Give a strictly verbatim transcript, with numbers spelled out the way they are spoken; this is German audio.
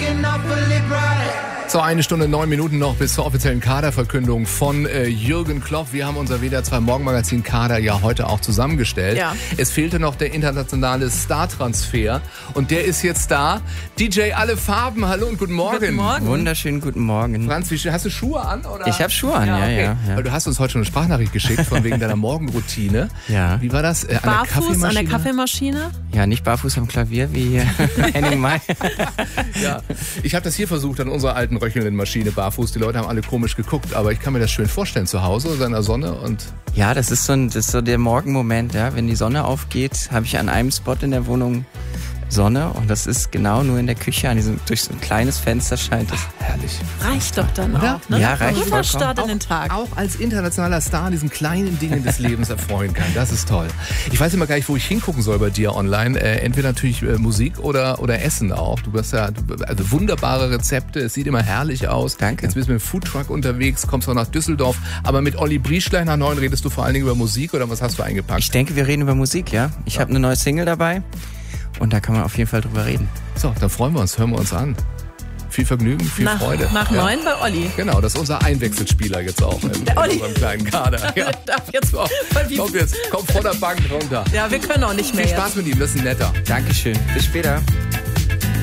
So, eine Stunde, neun Minuten noch bis zur offiziellen Kaderverkündung von äh, Jürgen Klopp. Wir haben unser W D R zwei Morgenmagazin Kader ja heute auch zusammengestellt. Ja. Es fehlte noch der internationale Star-Transfer und der ist jetzt da. D J Alle Farben, hallo und guten Morgen. Guten Morgen. Wunderschönen guten Morgen. Franz, wie, hast du Schuhe an? Oder? Ich habe Schuhe an, ja, okay. ja, ja. Weil du hast uns heute schon eine Sprachnachricht geschickt von wegen deiner Morgenroutine. Ja. Wie war das? Äh, an der Barfuß an der Kaffeemaschine? Kaffeemaschine? Ja, nicht barfuß am Klavier wie Henning May. Ja, ich habe das hier versucht an unserer alten röchelnden Maschine barfuß. Die Leute haben alle komisch geguckt, aber ich kann mir das schön vorstellen zu Hause, in der Sonne und... Ja, das ist so, ein, das ist so der Morgenmoment, ja. Wenn die Sonne aufgeht, habe ich an einem Spot in der Wohnung Sonne und das ist genau nur in der Küche, an diesem, durch so ein kleines Fenster scheint es. Herrlich. Reicht doch dann Oder? auch, ne? Ja, reicht Guter vollkommen. Start in den Tag. Auch als internationaler Star an diesen kleinen Dingen des Lebens erfreuen kann. Das ist toll. Ich weiß immer gar nicht, wo ich hingucken soll bei dir online. Äh, entweder natürlich äh, Musik oder, oder Essen auch. Du hast ja du, also wunderbare Rezepte. Es sieht immer herrlich aus. Danke. Jetzt bist du mit dem Foodtruck unterwegs, kommst auch nach Düsseldorf. Aber mit Olli Brieschlein nach neun redest du vor allen Dingen über Musik oder was hast du eingepackt? Ich denke, wir reden über Musik, ja. Ich habe eine neue Single dabei und da kann man auf jeden Fall drüber reden. So, dann freuen wir uns, hören wir uns an. Viel Vergnügen, viel nach, Freude. Nach Ja. neun bei Olli. Genau, das ist unser Einwechselspieler jetzt auch in, in Olli. unserem kleinen Kader. Ja. Der darf jetzt So, komm jetzt, komm vor der Bank runter. Ja, wir können auch nicht mehr Viel jetzt. Spaß mit ihm, das ist ein netter. Dankeschön. Bis später.